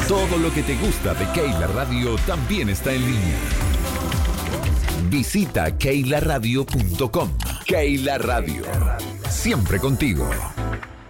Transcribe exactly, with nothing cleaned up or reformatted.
Todo lo que te gusta de Keila Radio también está en línea. Visita keila radio punto com. Keila Radio. Siempre contigo.